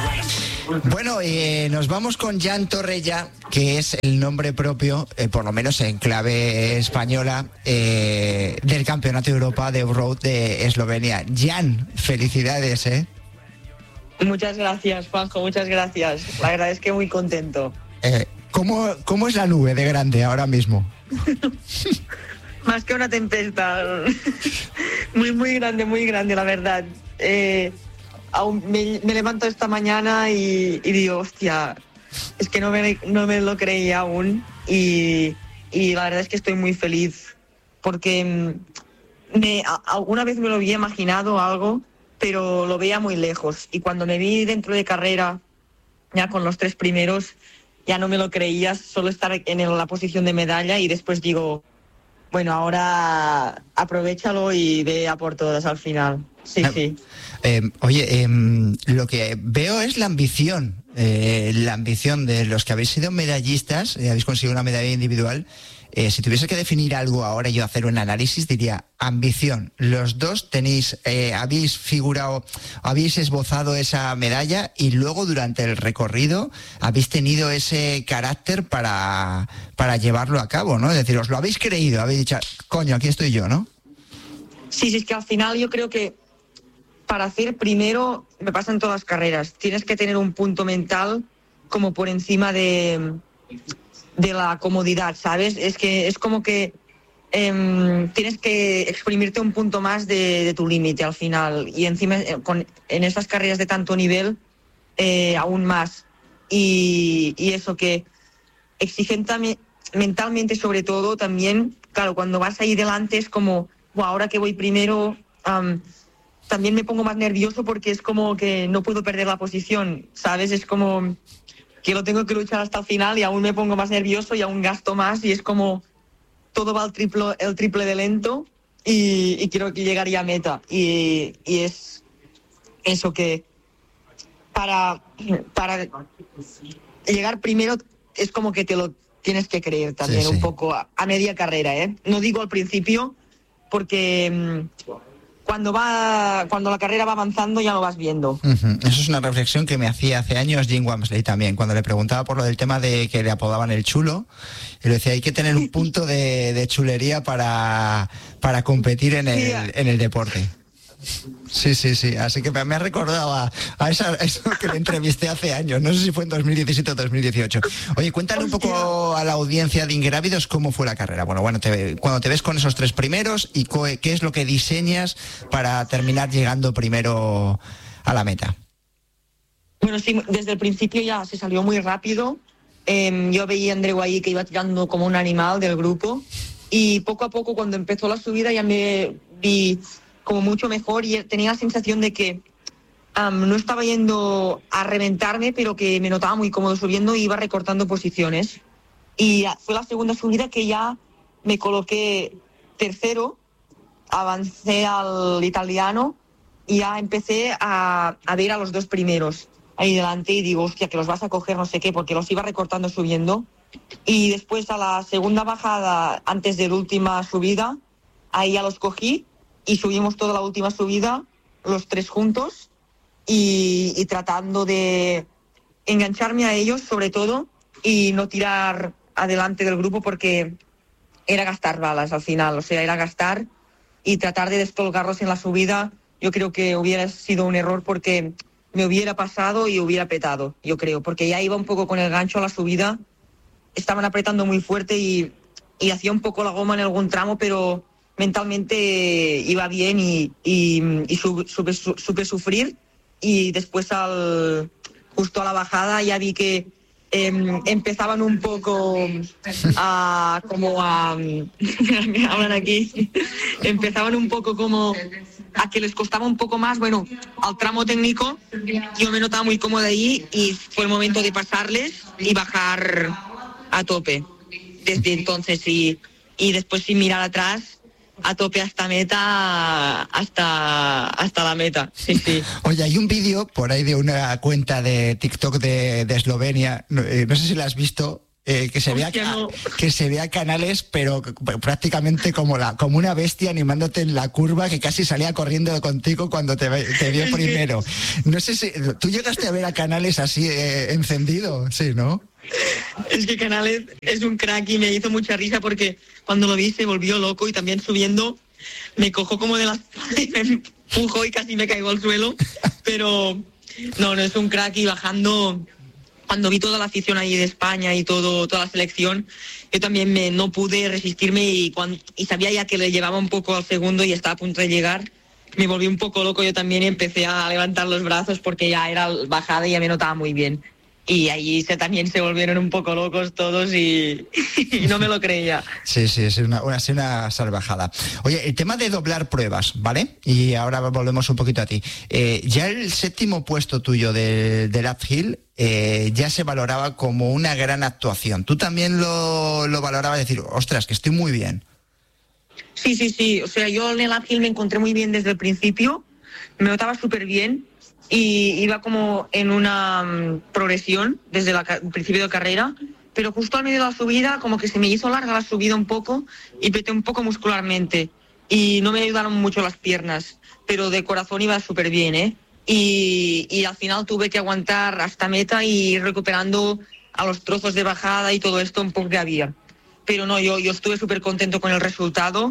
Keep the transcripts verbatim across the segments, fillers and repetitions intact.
Bueno, eh, nos vamos con Jan Torrella, que es el nombre propio, eh, por lo menos en clave española, eh, del Campeonato de Europa de Off-Road de Eslovenia. Jan, felicidades, ¿eh? Muchas gracias, Juanjo, muchas gracias. La verdad es que muy contento. Eh, ¿cómo, ¿Cómo es la nube de grande ahora mismo? Más que una tempestad. Muy, muy grande, muy grande, la verdad. Eh... Aún me, me levanto esta mañana y, y digo, hostia, es que no me, no me lo creía aún y, y la verdad es que estoy muy feliz porque me, a, alguna vez me lo había imaginado algo, pero lo veía muy lejos y cuando me vi dentro de carrera, ya con los tres primeros, ya no me lo creía, solo estar en la posición de medalla y después digo, bueno, ahora aprovéchalo y ve a por todas al final. Sí, eh, sí. Eh, oye, eh, lo que veo es la ambición, eh, la ambición de los que habéis sido medallistas, eh, habéis conseguido una medalla individual. Eh, si tuviese que definir algo ahora y yo hacer un análisis, diría ambición. Los dos tenéis, eh, habéis figurado, habéis esbozado esa medalla y luego durante el recorrido habéis tenido ese carácter para, para llevarlo a cabo, ¿no? Es decir, os lo habéis creído, habéis dicho, coño, aquí estoy yo, ¿no? Sí, sí, es que al final yo creo que para hacer primero, me pasa en todas las carreras, tienes que tener un punto mental como por encima de, de la comodidad, ¿sabes? Es que es como que eh, tienes que exprimirte un punto más de, de tu límite al final y encima con, en estas carreras de tanto nivel eh, aún más y, y eso que exigente mentalmente sobre todo también, claro, cuando vas ahí delante es como, wow, ahora que voy primero... Um, también me pongo más nervioso porque es como que no puedo perder la posición, ¿sabes? Es como que lo tengo que luchar hasta el final y aún me pongo más nervioso y aún gasto más y es como todo va al triplo, el triple de lento y, y creo que llegaría a meta. Y, y es eso que para, para llegar primero es como que te lo tienes que creer también, sí, sí. Un poco a, a media carrera, ¿eh? No digo al principio porque... Cuando va, cuando la carrera va avanzando ya lo vas viendo. Uh-huh. Eso es una reflexión que me hacía hace años Jim Wamsley también, cuando le preguntaba por lo del tema de que le apodaban el chulo, y le decía, hay que tener un punto de, de chulería para, para competir en el, sí. en el deporte. Sí, sí, sí, así que me ha recordado a, a, esa, a eso que le entrevisté hace años, no sé si fue en dos mil diecisiete o dos mil dieciocho. Oye, cuéntale un poco a la audiencia de Ingrávidos cómo fue la carrera. Bueno, bueno, te, cuando te ves con esos tres primeros y co, qué es lo que diseñas para terminar llegando primero a la meta. Bueno, sí, desde el principio ya se salió muy rápido. Eh, yo veía a Andreu ahí que iba tirando como un animal del grupo y poco a poco cuando empezó la subida ya me vi como mucho mejor y tenía la sensación de que um, no estaba yendo a reventarme, pero que me notaba muy cómodo subiendo y iba recortando posiciones. Y fue la segunda subida que ya me coloqué tercero, avancé al italiano y ya empecé a, a ver a los dos primeros ahí delante y digo, hostia, que los vas a coger no sé qué, porque los iba recortando subiendo. Y después a la segunda bajada, antes de la última subida, ahí ya los cogí y subimos toda la última subida, los tres juntos, y, y tratando de engancharme a ellos, sobre todo, y no tirar adelante del grupo porque era gastar balas al final, o sea, era gastar y tratar de descolgarlos en la subida. Yo creo que hubiera sido un error porque me hubiera pasado y hubiera petado, yo creo, porque ya iba un poco con el gancho a la subida, estaban apretando muy fuerte y, y hacía un poco la goma en algún tramo, pero mentalmente iba bien y, y, y supe, supe, supe sufrir y después al justo a la bajada ya vi que eh, empezaban un poco a como a me hablan aquí empezaban un poco como a que les costaba un poco más, bueno, al tramo técnico yo me notaba muy cómoda ahí y fue el momento de pasarles y bajar a tope desde entonces y, y después sin mirar atrás a tope hasta meta, hasta hasta la meta, sí, sí. Oye, hay un vídeo por ahí de una cuenta de TikTok de, de Eslovenia, no, eh, no sé si la has visto, Eh, que se vea Hostia, no. que se vea Canales, pero prácticamente como la como una bestia animándote en la curva, que casi salía corriendo contigo cuando te, te vio primero. No sé si tú llegaste a ver a Canales así eh, encendido, sí, ¿no? Es que Canales es un crack y me hizo mucha risa porque cuando lo vi se volvió loco y también subiendo me cojo como de las y me empujó y casi me caigo al suelo, pero no, no es un crack. Y bajando, cuando vi toda la afición ahí de España y todo toda la selección, yo también me, no pude resistirme y, cuando, y sabía ya que le llevaba un poco al segundo y estaba a punto de llegar. Me volví un poco loco yo también y empecé a levantar los brazos porque ya era bajada y ya me notaba muy bien. Y ahí se, también se volvieron un poco locos todos y, y no me lo creía. Sí, sí, es una, una, una salvajada. Oye, el tema de doblar pruebas, ¿vale? Y ahora volvemos un poquito a ti. Eh, ya el séptimo puesto tuyo de, del uphill eh, ya se valoraba como una gran actuación. ¿Tú también lo, lo valorabas, decir, ostras, que estoy muy bien? Sí, sí, sí. O sea, yo en el uphill me encontré muy bien desde el principio. Me notaba súper bien. Y iba como en una um, progresión desde la, el principio de carrera, pero justo al medio de la subida como que se me hizo larga la subida un poco y peté un poco muscularmente y no me ayudaron mucho las piernas, pero de corazón iba súper bien, ¿eh? Y, y al final tuve que aguantar hasta meta y ir recuperando a los trozos de bajada y todo esto un poco que había. Pero no, yo, yo estuve súper contento con el resultado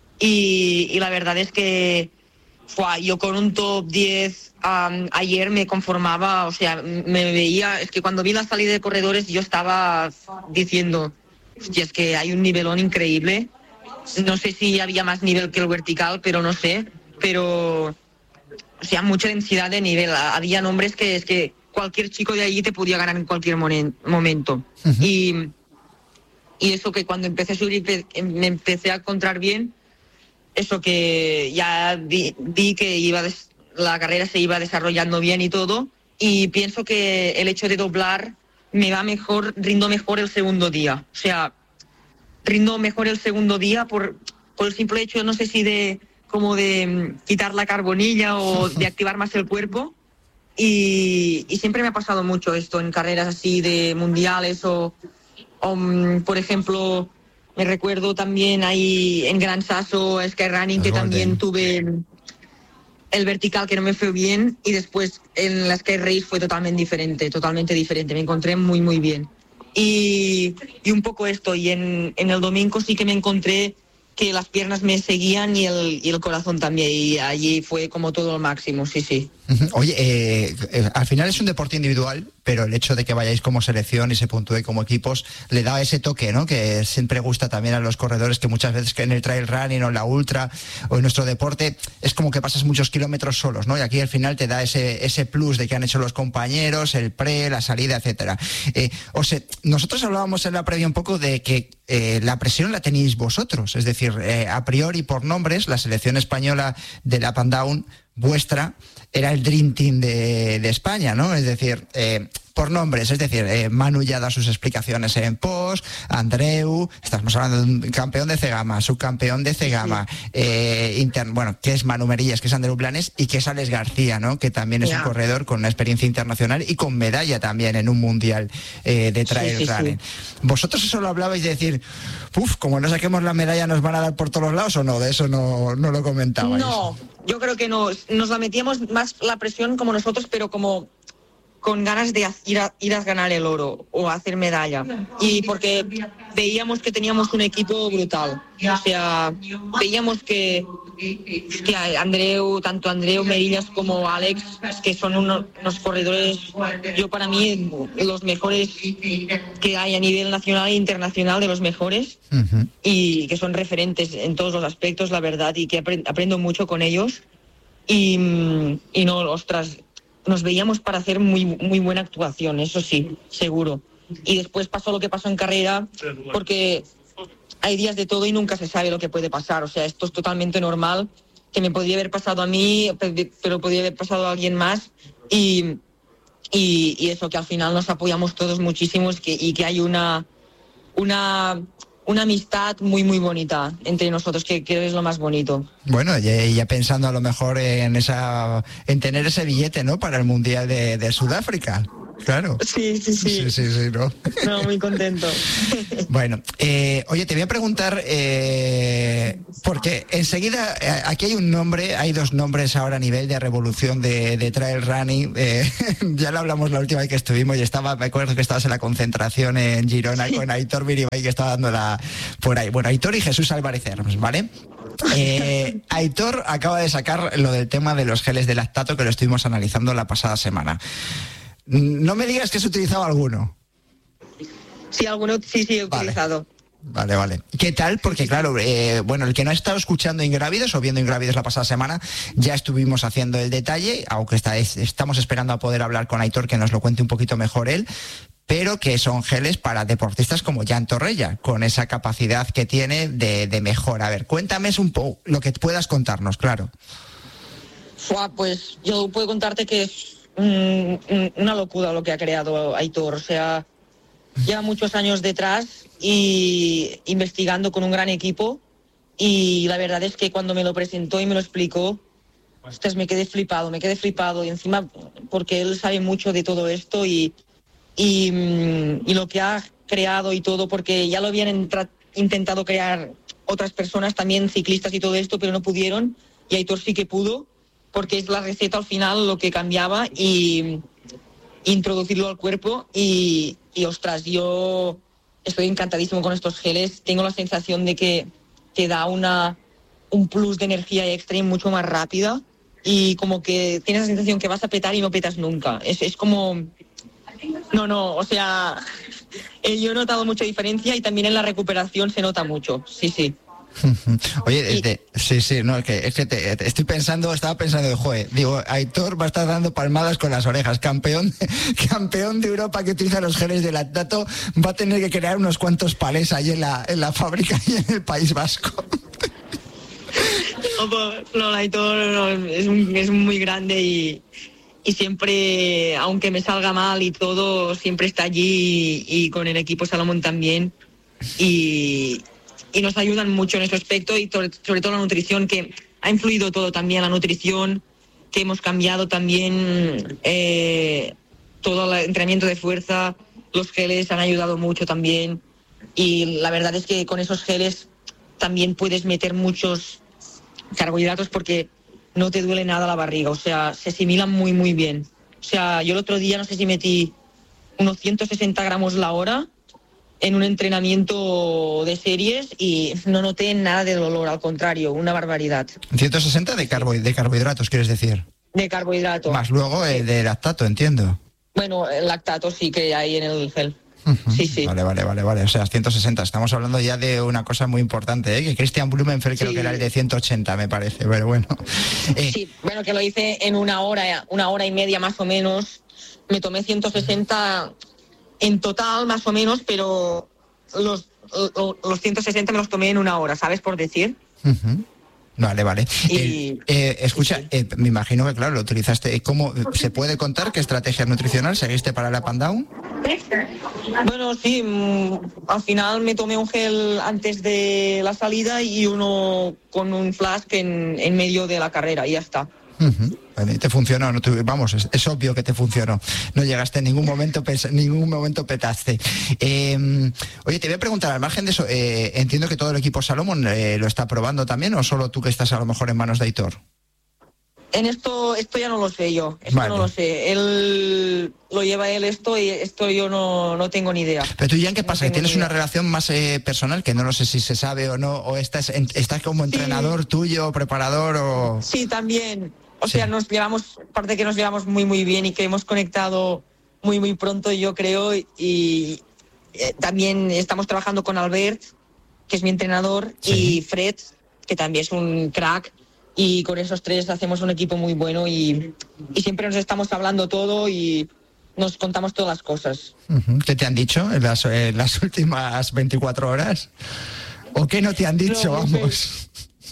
y, y la verdad es que Fua, yo con un top diez um, ayer me conformaba, o sea, me veía, es que cuando vi la salida de corredores yo estaba diciendo, hostia, es que hay un nivelón increíble, no sé si había más nivel que el vertical, pero no sé, pero, o sea, mucha densidad de nivel, había nombres que es que cualquier chico de allí te podía ganar en cualquier monen, momento, uh-huh. y, y eso que cuando empecé a subir me empecé a encontrar bien, eso que ya vi, vi que iba des, la carrera se iba desarrollando bien y todo, y pienso que el hecho de doblar me va mejor, rindo mejor el segundo día. O sea, rindo mejor el segundo día por, por el simple hecho, no sé si de como de quitar la carbonilla o de activar más el cuerpo. Y, y siempre me ha pasado mucho esto en carreras así de mundiales o, o por ejemplo... Me recuerdo también ahí en Gran Sasso, Skyrunning, que también tuve el vertical que no me fue bien y después en la Sky Race fue totalmente diferente, totalmente diferente. Me encontré muy, muy bien. Y, y un poco esto, y en, en el domingo sí que me encontré que las piernas me seguían y el, y el corazón también, y allí fue como todo lo máximo, sí, sí. Oye, eh, eh, al final es un deporte individual, pero el hecho de que vayáis como selección y se puntúe como equipos le da ese toque, ¿no? Que siempre gusta también a los corredores, que muchas veces que en el trail running o en la ultra o en nuestro deporte es como que pasas muchos kilómetros solos, ¿no? Y aquí al final te da ese ese plus de que han hecho los compañeros, el pre, la salida, etcétera. Eh, o sea, nosotros hablábamos en la previa un poco de que eh, la presión la tenéis vosotros, es decir, eh, a priori por nombres, la selección española del up and down vuestra era el Dream Team de, de España, ¿no? Es decir, eh, por nombres, es decir, eh, Manu ya da sus explicaciones en post, Andreu, estamos hablando de un campeón de Cegama, subcampeón de Cegama, sí. eh, inter, bueno, que es Manu Merillas, que es Andreu Blanes y que es Alex García, ¿no? Que también es yeah. un corredor con una experiencia internacional y con medalla también en un mundial eh, de trail sí, sí, running. Sí. ¿Vosotros eso lo hablabais de decir, uff, como no saquemos la medalla nos van a dar por todos los lados o no? De eso no, no lo comentabais. No, yo creo que no, nos la metíamos más la presión como nosotros, pero como con ganas de ir a, ir a ganar el oro o a hacer medalla. Y porque veíamos que teníamos un equipo brutal. O sea, veíamos que, que Andreu, tanto Andreu Merillas como Alex, que son unos, unos corredores, yo para mí, los mejores que hay a nivel nacional e internacional, de los mejores, uh-huh. y que son referentes en todos los aspectos, la verdad, y que aprendo mucho con ellos. Y, y no, ostras, nos veíamos para hacer muy muy buena actuación, eso sí, seguro. Y después pasó lo que pasó en carrera, porque hay días de todo y nunca se sabe lo que puede pasar. O sea, esto es totalmente normal, que me podría haber pasado a mí, pero podría haber pasado a alguien más. Y, y, y eso, que al final nos apoyamos todos muchísimo que, y que hay una... una una amistad muy muy bonita entre nosotros, que creo que es lo más bonito. Bueno, ya, ya pensando a lo mejor en esa en tener ese billete, ¿no?, para el Mundial de, de Sudáfrica. Claro. Sí, sí, sí. Sí, sí, sí, ¿no? No, muy contento. Bueno, eh, oye, te voy a preguntar, eh, porque enseguida, eh, aquí hay un nombre, hay dos nombres ahora a nivel de revolución de, de trail running. Eh, ya lo hablamos la última vez que estuvimos y estaba, me acuerdo que estabas en la concentración en Girona sí. con Aitor Biribay, que estaba dando la por ahí. Bueno, Aitor y Jesús Álvarez Herms, ¿vale? Eh, Aitor acaba de sacar lo del tema de los geles de lactato, que lo estuvimos analizando la pasada semana. No me digas que has utilizado alguno. Sí, alguno sí, sí he vale. utilizado. Vale, vale. ¿Qué tal? Porque claro, eh, bueno, el que no ha estado escuchando Ingrávidos o viendo Ingrávidos la pasada semana, ya estuvimos haciendo el detalle, aunque está, es, estamos esperando a poder hablar con Aitor, que nos lo cuente un poquito mejor él, pero que son geles para deportistas como Jan Torrella, con esa capacidad que tiene de, de mejora. A ver, cuéntame un poco lo que puedas contarnos, claro. Fua, pues yo puedo contarte que es un, un, una locura lo que ha creado Aitor. O sea, lleva muchos años detrás y investigando con un gran equipo, y la verdad es que cuando me lo presentó y me lo explicó, ostras, me quedé flipado, me quedé flipado, y encima porque él sabe mucho de todo esto y Y, y lo que ha creado y todo, porque ya lo habían entra- intentado crear otras personas, también ciclistas y todo esto, pero no pudieron, y Aitor sí que pudo, porque es la receta al final lo que cambiaba, y introducirlo al cuerpo, y, y ostras, yo estoy encantadísimo con estos geles. Tengo la sensación de que te da una un plus de energía extra y mucho más rápida, y como que tienes la sensación que vas a petar y no petas nunca. Es, es como... No, no, o sea, eh, yo he notado mucha diferencia, y también en la recuperación se nota mucho, sí, sí. Oye, desde, sí, sí, no, es que, es que te, te estoy pensando, estaba pensando, joder, digo, Aitor va a estar dando palmadas con las orejas, campeón, campeón de Europa que utiliza los geles de lactato, va a tener que crear unos cuantos palés ahí en la, en la fábrica y en el País Vasco. No, pues, no, Aitor no, es, un, es muy grande y... y siempre, aunque me salga mal y todo, siempre está allí, y, y con el equipo Salomón también, y, y nos ayudan mucho en ese aspecto, y sobre, sobre todo la nutrición, que ha influido todo también, la nutrición, que hemos cambiado también, eh, todo el entrenamiento de fuerza, los geles han ayudado mucho también, y la verdad es que con esos geles también puedes meter muchos carbohidratos porque no te duele nada la barriga, o sea, se asimilan muy, muy bien. O sea, yo el otro día no sé si metí unos ciento sesenta gramos la hora en un entrenamiento de series y no noté nada de dolor, al contrario, una barbaridad. ciento sesenta de, carbo, de carbohidratos, ¿quieres decir? De carbohidratos. Más luego eh, de lactato, entiendo. Bueno, el lactato sí que hay en el gel. Uh-huh. Sí, sí. Vale, vale, vale, vale. O sea, ciento sesenta. Estamos hablando ya de una cosa muy importante, ¿eh? Que Christian Blumenfeld sí. Creo que era el de ciento ochenta, me parece, pero bueno. Eh. Sí, bueno, que lo hice en una hora, una hora y media más o menos. Me tomé ciento sesenta en total, más o menos, pero los, los, los ciento sesenta me los tomé en una hora, ¿sabes? Por decir. Uh-huh. Vale, vale. Y, eh, eh, escucha, sí. eh, me imagino que, claro, lo utilizaste. ¿Cómo se puede contar qué estrategia nutricional seguiste para el up and down? Bueno, sí, mmm, al final me tomé un gel antes de la salida y uno con un flask en, en medio de la carrera, y ya está. Uh-huh. Vale, te funcionó, no, tú, vamos, es, es obvio que te funcionó. No llegaste en ningún momento, en ningún momento petaste. Eh, oye, te voy a preguntar, al margen de eso, eh, entiendo que todo el equipo Salomón eh, lo está probando también, o solo tú que estás a lo mejor en manos de Aitor. En esto, esto ya no lo sé yo, esto vale. no lo sé. Él lo lleva él esto y esto yo no, no tengo ni idea. Pero tú, Jan, ¿qué pasa? No ¿Que tienes una relación más eh, personal, que no lo sé si se sabe o no, o estás, en, estás como entrenador sí. tuyo, preparador o...? Sí, también. O sí. sea, nos llevamos, aparte que nos llevamos muy, muy bien y que hemos conectado muy, muy pronto, yo creo, y, y eh, también estamos trabajando con Albert, que es mi entrenador, sí. y Fred, que también es un crack, y con esos tres hacemos un equipo muy bueno y, y siempre nos estamos hablando todo y nos contamos todas las cosas. Uh-huh. ¿Qué te han dicho en las, en las últimas veinticuatro horas? ¿O qué no te han dicho? No, vamos.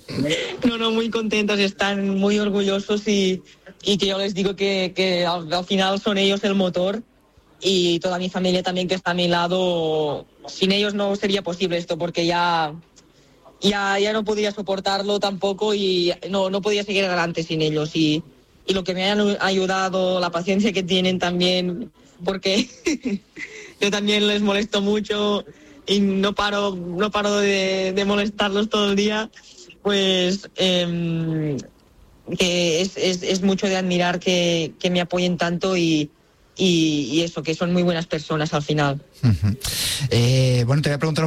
No, no, muy contentos, están muy orgullosos y, y que yo les digo que, que al, al final son ellos el motor, y toda mi familia también que está a mi lado. Sin ellos no sería posible esto, porque ya, ya, ya no podría soportarlo tampoco y no, no podía seguir adelante sin ellos. Y, y lo que me han ayudado, la paciencia que tienen también, porque yo también les molesto mucho y no paro, no paro de, de molestarlos todo el día, pues eh, que es, es, es mucho de admirar que, que me apoyen tanto y, y, y eso, que son muy buenas personas al final. Uh-huh. Eh, bueno, te voy a preguntar